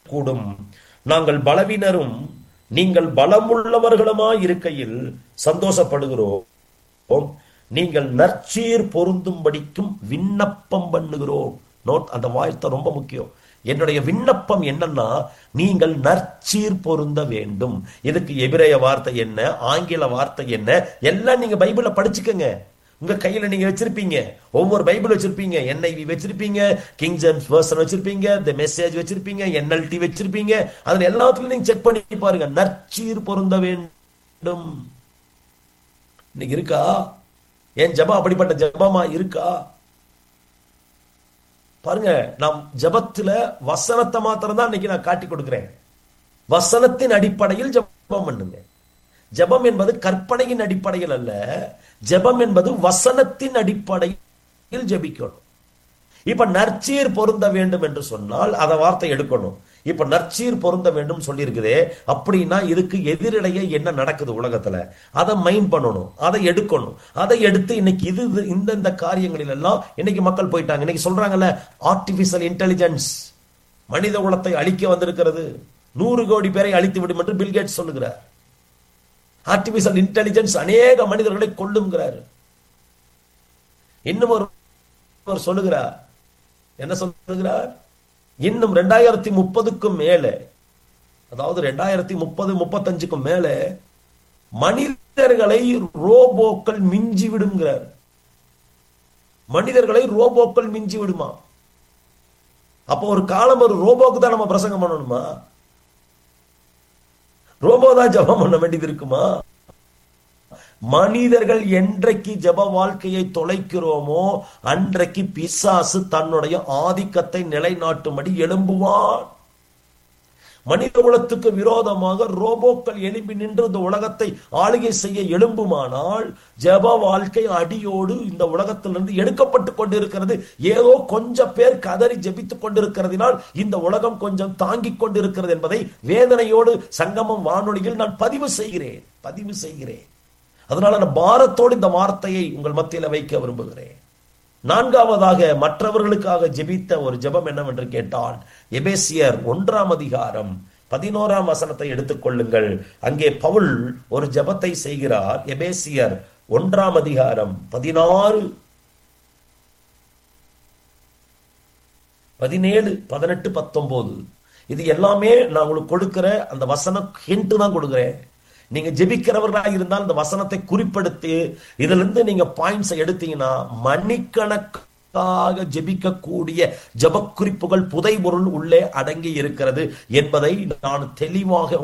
கூடும். நாங்கள் பலவீனரும் நீங்கள் பலமுள்ளவர்களுமாய் இருக்கையில் சந்தோஷப்படுகிறோம். நீங்கள் நற்சீர் பொருந்தும்படிக்கும் விண்ணப்பம் பண்ணுகிறோம். நோட், அந்த வார்த்தை ரொம்ப முக்கியம். என்னுடைய விண்ணப்பம் என்னன்னா, நீங்கள் நற்சீர் பொருந்த வேண்டும். இதுக்கு எபிரேய வார்த்தை என்ன, ஆங்கில வார்த்தை என்ன, எல்லாம் நீங்க பைபிள படிச்சுக்கங்க. உங்க கையில நீங்க வச்சிருப்பீங்க, ஒவ்வொரு பைபிள் வச்சிருப்பீங்க. NIV வச்சிருப்பீங்க, கிங் ஜேம்ஸ் வெர்ஷன் வச்சிருப்பீங்க, தி மெசேஜ் வச்சிருப்பீங்க, NLT வச்சிருப்பீங்க. அதுல எல்லாத்துலயும் நீங்க செக் பண்ணி பாருங்க. நற்சீர் பொருந்த வேண்டும் இன்னைக்கு இருக்கா? என் ஜெபம் அப்படிப்பட்ட ஜெபமா இருக்கா? பாருங்க, நாம் ஜெபத்துல வசனத்தை மாத்திரம் தான் இன்னைக்கு நான் காட்டி கொடுக்கிறேன். வசனத்தின் அடிப்படையில் ஜெபம் பண்ணுங்க. ஜெபம் என்பது கற்பனையின் அடிப்படையில் அல்ல. ஜெபம் என்பது வசனத்தின் அடிப்படையில் ஜெபிக்கணும். இப்ப நற்சீர் பொருந்த வேண்டும் என்று சொன்னால் அத வார்த்தை எடுக்கணும். இப்ப நற்சீர் பொருந்த வேண்டும் சொல்லி இருக்குதே, அப்படின்னா இதுக்கு எதிரிடையே என்ன நடக்குது உலகத்துல, அதை மைண்ட் பண்ணணும், அதை எடுக்கணும். அதை எடுத்து இன்னைக்கு இந்த காரியங்களில் எல்லாம் இன்னைக்கு மக்கள் போயிட்டாங்க. இன்னைக்கு சொல்றாங்கல்ல, ஆர்டிபிஷியல் இன்டெலிஜென்ஸ் மனித குலத்தை அழிக்க வந்திருக்கிறது, 100 கோடி பேரை அழித்து விடும் என்று பில்கேட்ஸ் சொல்லுகிறார். ஆர்டிபிஷியல் இன்டெலிஜென்ஸ் அநேக மனிதர்களை கொல்லுங்கிறார். இன்னும் ஒரு சொல்லுகிறார், என்ன சொல்லுகிறார்? இன்னும் 2030க்கும் மேல, அதாவது 2030-35க்கும் மேல மனிதர்களை ரோபோக்கள் மிஞ்சி விடுங்கிறார். மனிதர்களை ரோபோக்கள் மிஞ்சி விடுமா? அப்போ ஒரு காலம் ஒரு ரோபோக்கு தான் நம்ம பிரசங்கம் பண்ணணுமா? ரோபோ தான் ஜெபம் பண்ண வேண்டியது இருக்குமா? மனிதர்கள் என்றைக்கு ஜெப வாழ்க்கையை தொலைக்கிறோமோ அன்றைக்கு பிசாசு தன்னுடைய ஆதிக்கத்தை நிலைநாட்டும்படி எழும்புவான். மனித குலத்துக்கு விரோதமாக ரோபோக்கள் எழும்பி நின்று இந்த உலகத்தை ஆளுகை செய்ய எழும்புமானால் ஜெப வாழ்க்கை அடியோடு இந்த உலகத்திலிருந்து எடுக்கப்பட்டு கொண்டிருக்கிறது. ஏதோ கொஞ்சம் பேர் கதறி ஜெபித்துக் கொண்டிருக்கிறதினால் இந்த உலகம் கொஞ்சம் தாங்கிக் கொண்டிருக்கிறது என்பதை வேதனையோடு சங்கமம் வானொலியில் நான் பதிவு செய்கிறேன். அதனால நான் பாரத்தோடு இந்த வார்த்தையை உங்கள் மத்தியில வைக்க விரும்புகிறேன். 4வதாக மற்றவர்களுக்காக ஜெபித்த ஒரு ஜெபம் என்னவென்று கேட்டால், எபேசியர் 1:11 எடுத்துக் கொள்ளுங்கள். அங்கே பவுல் ஒரு ஜெபத்தை செய்கிறார். எபேசியர் 1:16, 17, 18, 19 இது எல்லாமே நான் உங்களுக்கு கொடுக்கிற அந்த வசனம் ஹிண்ட் தான் கொடுக்கிறேன். நீங்க ஜெபிக்கிறவர்களாக இருந்தால் இந்த வசனத்தை குறிப்பிடுத்தி இதுல இருந்து நீங்க பாயிண்ட்ஸ் எடுத்தீங்கன்னா மணிக்கணக்காக ஜெபிக்கக்கூடிய ஜெப குறிப்புகள் புதை பொருள் உள்ளே அடங்கி இருக்கிறது என்பதை நான் தெளிவாக